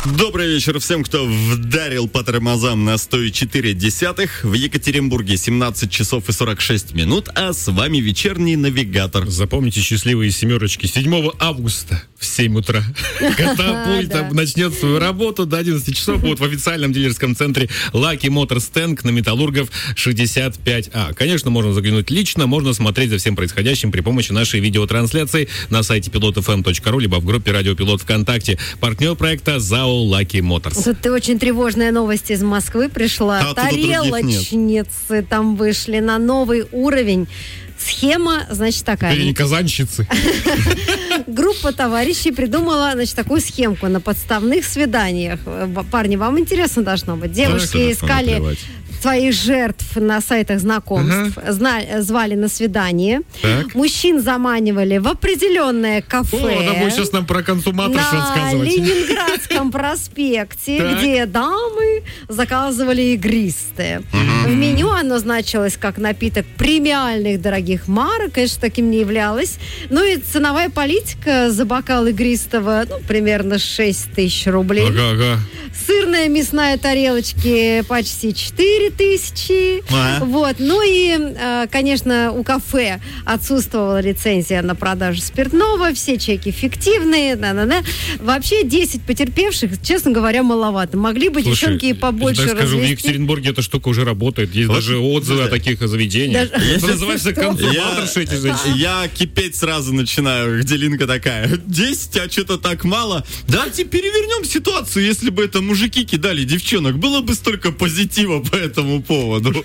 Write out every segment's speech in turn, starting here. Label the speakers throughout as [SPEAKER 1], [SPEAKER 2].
[SPEAKER 1] Добрый вечер всем, кто вдарил по тормозам на 104,1. В Екатеринбурге 17 часов и 46 минут, а с вами вечерний навигатор.
[SPEAKER 2] Запомните счастливые семерочки. 7 августа в 7 утра катапульт начнет свою работу. До 11 часов будет в официальном дилерском центре Lucky Motors Tank на Металлургов 65А. Конечно, можно заглянуть лично, можно смотреть за всем происходящим при помощи нашей видеотрансляции на сайте pilotfm.ru, либо в группе Радио Пилот ВКонтакте. Партнер проекта ЗАО Lucky Motors.
[SPEAKER 3] Тут очень тревожная новость из Москвы пришла. Тарелочницы там вышли на новый уровень. Схема, значит, такая.
[SPEAKER 2] Теперь не казанщицы.
[SPEAKER 3] Группа товарищей придумала, значит, такую схемку на подставных свиданиях. Парни, вам интересно должно быть. Девушки искали своих жертв на сайтах знакомств, звали на свидание. Так. Мужчин заманивали в определенное кафе.
[SPEAKER 2] Она будет сейчас нам про консуматоршу рассказывать.
[SPEAKER 3] На Ленинградском проспекте, где дамы заказывали игристые. В меню оно значилось как напиток премиальных дорогих марок, конечно, таким не являлось. Ну и ценовая политика за бокал игристого, примерно 6 тысяч рублей.
[SPEAKER 2] Ага.
[SPEAKER 3] Сырная мясная тарелочки почти 4 тысячи. Вот. Ну и, конечно, у кафе отсутствовала лицензия на продажу спиртного, все чеки фиктивные. Вообще 10 потерпевших, честно говоря, маловато. Могли бы девчонки и побольше развести.
[SPEAKER 2] Скажу, в Екатеринбурге эта штука уже работает. Есть даже отзывы о таких заведениях. Это называется консуматорша эти женщины.
[SPEAKER 1] Я кипеть сразу начинаю, где Линка такая: 10, а что-то так мало. Давайте перевернем ситуацию, если бы это мужики кидали девчонок. Было бы столько позитива по этому поводу.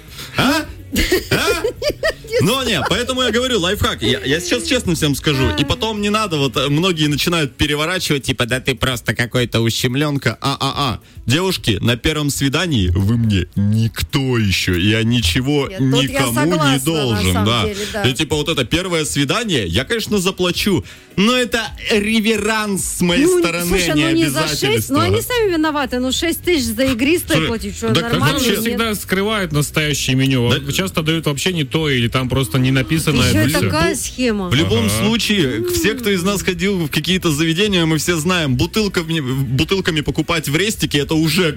[SPEAKER 1] Ну, нет, поэтому я говорю, лайфхак. Я сейчас честно всем скажу. И потом не надо, многие начинают переворачивать, типа, да ты просто какой-то ущемленка. Девушки, на первом свидании вы мне никто еще. Я ничего никому не должен. И типа вот это первое свидание, я, конечно, заплачу. Но это реверанс с моей стороны,
[SPEAKER 3] слушай,
[SPEAKER 1] не
[SPEAKER 3] не за 6,
[SPEAKER 1] обязательство.
[SPEAKER 3] они сами виноваты. 6 тысяч за игристое платить, что нормально?
[SPEAKER 2] Вообще всегда скрывают настоящее меню. Часто дают вообще не то, или там просто не написано.
[SPEAKER 3] Еще такая схема.
[SPEAKER 1] В любом случае, все, кто из нас ходил в какие-то заведения, мы все знаем, бутылками покупать в рестике, это уже